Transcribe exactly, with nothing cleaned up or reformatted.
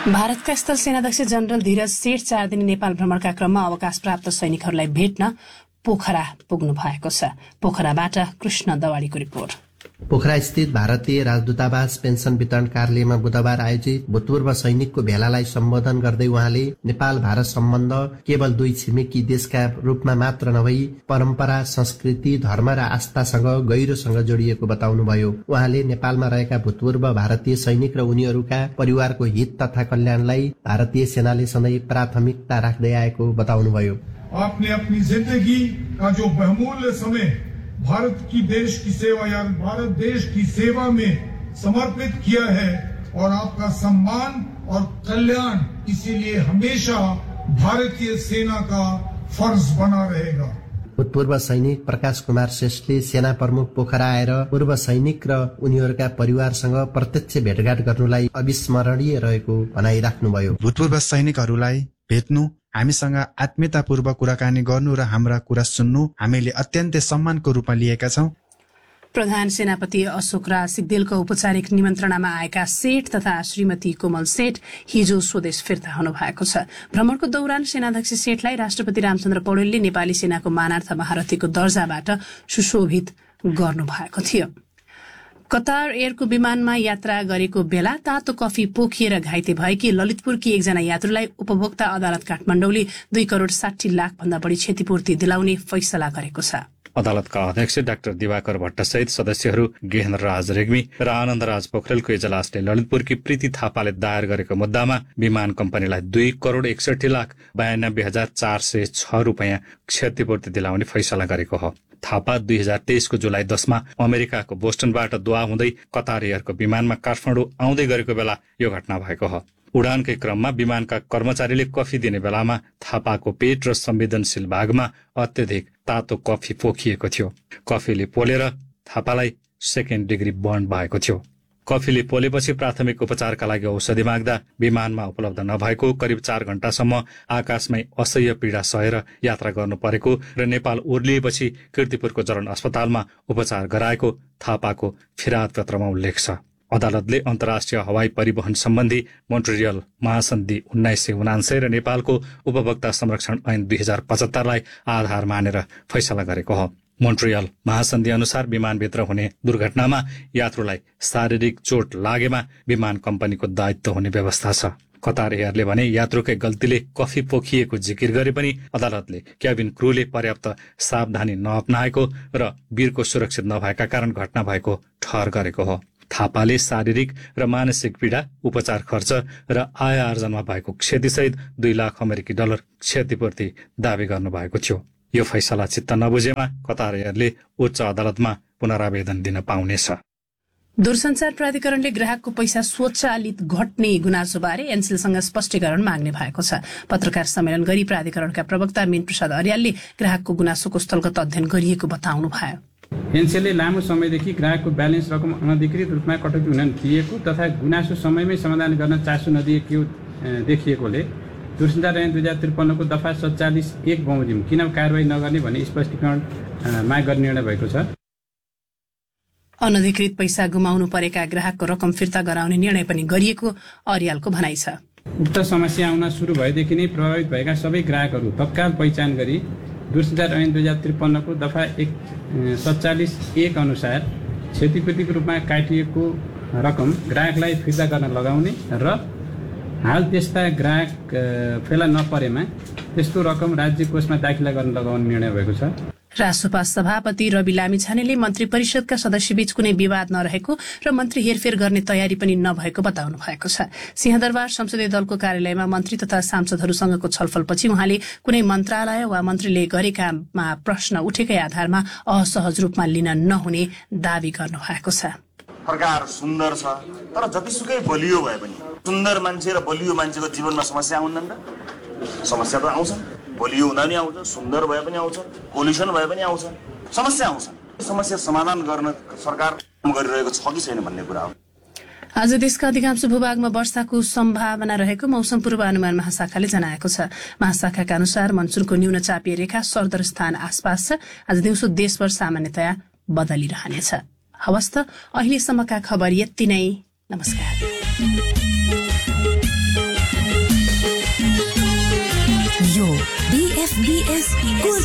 भारतका स्थल सेनाध्यक्ष जनरल धीरज सेठ चार दिने नेपाल भ्रमणका क्रममा अवकाश प्राप्त सैनिकहरूलाई भेट्न पोखरा पुग्नु भएको छ। पोखराबाट कृष्ण दवाडीको रिपोर्ट। पोखरा स्थित भारतीय राजदूतावास पेन्सन वितरण कार्यालयमा बुधबार आयोजित भूतपूर्व सैनिकको भेलालाई सम्बोधन गर्दै उहाँले नेपाल भारत सम्बन्ध केवल दुई छिमेकी देशका रूपमा मात्र नभई परम्परा, संस्कृति, धर्म र आस्थासँग गहिरोसँग जोडिएको बताउनुभयो। उहाँले नेपालमा रहेका भूतपूर्व भारतीय सैनिक र उनीहरूका परिवारको हित तथा कल्याणलाई भारतीय सेनाले सधैँ प्राथमिकता राख्दै आएको बताउनुभयो। आपने अपनी जिंदगी का जो बहुमूल्य समय भारत की देश की सेवा या भारत देश की सेवा में समर्पित किया है और आपका सम्मान और कल्याण इसीलिए हमेशा भारतीय सेना का फर्ज बना रहेगा। भूतपूर्व सैनिक प्रकाश कुमार श्रेष्ठले सेना प्रमुख पोखरा आएर पूर्व सैनिक र उनीहरूका परिवारसँग प्रत्यक्ष भेटघाट गर्नुलाई अविस्मरणीय रहेको भनाइराख्नुभयो। भूतपूर्व सैनिकहरूलाई भेट्नु, हामीसँग आत्मीयतापूर्वक कुराकानी गर्नु र हाम्रा कुरा सुन्नु हामीले अत्यन्तै सम्मानको रूपमा लिएका छौं। प्रधान सेनापति अशोक राज सिग्देलको औपचारिक निमन्त्रणामा आएका सेठ तथा श्रीमती कोमल सेठ हिजो स्वदेश फिर्ता हुनु भएको छ। भ्रमणको दौरान सेनाध्यक्ष सेठलाई राष्ट्रपति रामचन्द्र पौडेलले नेपाली सेनाको मानार्थ महारथीको दर्जाबाट सुशोभित गर्नु भएको थियो। कतार एयरको विमानमा यात्रा गरेको बेला तातो कफी पोखिएर घाइते भएकी ललितपुरकी एकजना यात्रुलाई उपभोक्ता अदालत काठमाडौँले दुई करोड़ साठी लाख भन्दा बढी क्षतिपूर्ति दिलाउने फैसला गरेको छ। अदालतका अध्यक्ष डाक्टर दिवाकर भट्ट सहित सदस्यहरू गेहेन्द्र राज रेग्मी र आनन्द राज पोखरेलको इजलासले ललितपुरकी प्रीति थापाले दायर गरेको मुद्दामा विमान कम्पनीलाई दुई करोड़ एकसठी लाख बयानब्बे हजार चार सय छ रूपियाँ क्षतिपूर्ति दिलाउने फैसला गरेको हो। थापा दुई हजार तेइसको जुलाई दसमा अमेरिकाको बोस्टनबाट दोहा हुँदै कतार एयरको विमानमा काठमाडौँ आउँदै गरेको बेला यो घटना भएको हो। उडानकै क्रममा विमानका कर्मचारीले कफी दिने बेलामा थापाको पेट र संवेदनशील भागमा अत्यधिक तातो कफी पोखिएको थियो। कफीले पोलेर थापालाई सेकेन्ड डिग्री बर्न भएको थियो। कफीले पोलेपछि प्राथमिक उपचारका लागि औषधि माग्दा विमानमा उपलब्ध नभएको करिब चार घण्टासम्म आकाशमै असह्य पीडा सहेर यात्रा गर्नु परेको र नेपाल ओर्लिएपछि कीर्तिपुरको जरन अस्पतालमा उपचार गराएको थापाको फिराद पत्रमा उल्लेख छ। अदालतले अन्तर्राष्ट्रिय हवाई परिवहन सम्बन्धी मोन्ट्रियल महासन्धि उन्नाइस सय उनान्सय र नेपालको उपभोक्ता संरक्षण ऐन दुई हजार पचहत्तरलाई आधार मानेर फैसला गरेको हो। मोन्ट्रियल महासन्धि अनुसार विमानभित्र हुने दुर्घटनामा यात्रुलाई शारीरिक चोट लागेमा विमान कम्पनीको दायित्व हुने व्यवस्था छ। कतार एयरले भने यात्रुकै गल्तीले कफी पोखिएको जिकिर गरे पनि अदालतले क्याबिन क्रूले पर्याप्त सावधानी नअपनाएको र वीरको सुरक्षित नभएका कारण घटना भएको ठहर गरेको हो। थापाले शारीरिक र मानसिक पीडा, उपचार खर्च र आय आर्जनमा भएको क्षतिसहित दुई लाख अमेरिकी डलर क्षतिपूर्ति दावी गर्नुभएको थियो। यो फैसला चित्त नबुझेमा कतार एयरले उच्च अदालतमा पुनरावेदन दिन पाउनेछ। दूरसञ्चार प्राधिकरणले ग्राहकको पैसा स्वचालित घट्ने गुनासोबारे एनसेलसँग स्पष्टीकरण माग्ने भएको छ। पत्रकार सम्मेलन गरी प्राधिकरणका प्रवक्ता मीन प्रसाद अर्यालले ग्राहकको गुनासोको स्थलगत अध्ययन गरिएको बताउनु भयो। एनसेलले लामो समयदेखि ग्राहकको ब्यालेन्स रकम अनधिकृत रूपमा कटौती हुन दिएको तथा गुनासो समयमै समाधान गर्न चासो नदिएको देखिएकोले दूरसञ्चार ऐन दुई हजार त्रिपन्नको दफा सत्तालिस एक बमोजिम किन कारवाही नगर्ने भन्ने स्पष्टीकरण माग गर्ने निर्णय भएको छ। अनधिकृत पैसा गुमाउनु परेका ग्राहकको रकम फिर्ता गराउने निर्णय पनि गरिएको अर्यालको भनाइ छ। उक्त समस्या आउन सुरु भएदेखि नै प्रभावित भएका सबै ग्राहकहरू तत्काल पहिचान गरी दूरसञ्चार ऐन दुई हजार त्रिपन्नको दफा एक सत्तालिस एक अनुसार क्षतिपूर्तिको रूपमा काटिएको रकम ग्राहकलाई फिर्ता गर्न लगाउने र हाल त्यस्ता ग्राहक फेला नपरेमा त्यस्तो रकम राज्य कोषमा दाखिला गर्न लगाउने निर्णय भएको छ। रासोपा सभापति रवि लामिछानेले मन्त्री परिषदका सदस्यबीच कुनै विवाद नरहेको र मन्त्री हेरफेर गर्ने तयारी पनि नभएको बताउनु भएको छ। सिंहदरबार संसदीय दलको कार्यालयमा मन्त्री तथा सांसदहरूसँगको छलफलपछि उहाँले कुनै मन्त्रालय वा मन्त्रीले गरेकामा प्रश्न उठेकै आधारमा असहज रूपमा लिन नहुने दावी गर्नु भएको छ। सरकार सुन्दर छ तर जतिसुकै बलियो भए पनि सुन्दर मान्छे र बलियो मान्छेको जीवनमा समस्या आउँदैन र? समस्या त आउँछ, बलियो हुँदा पनि आउँछ, सुन्दर भए पनि आउँछ, पोल्युसन भए पनि आउँछ, समस्या आउँछ। समस्या समाधान गर्न सरकार काम गरिरहेको छ कि छैन भन्ने कुरा हो। आज देशका अधिकांश भूभागमा वर्षाको सम्भावना रहेको मौसम पूर्वानुमान महाशाखाले जनाएको छ। महाशाखाका अनुसार मनसुनको न्यून चापीय रेखा सरदर स्थान आसपास छ। आज दिउँसो देशभर सामान्यतया बदलिरहनेछ। हवस् त अहिलेसम्मका खबर यति नै। नमस्कार। बीएफबीएस